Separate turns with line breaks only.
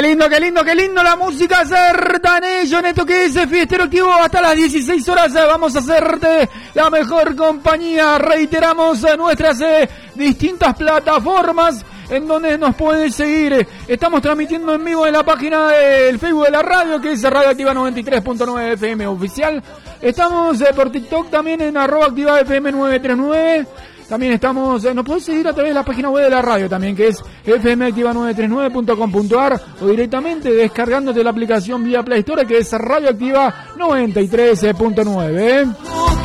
qué lindo la música sertanejo en esto que es Fiestero Activo. Hasta las 16 horas vamos a hacerte la mejor compañía. Reiteramos nuestras distintas plataformas en donde nos puedes seguir. Estamos transmitiendo en vivo en la página del Facebook de la radio, que es Radio Activa 93.9 FM oficial. Estamos por TikTok también en @ActivaFM939. También estamos, nos podés seguir a través de la página web de la radio también, que es fmactiva939.com.ar, o directamente descargándote la aplicación vía Play Store, que es Radio Activa 93.9.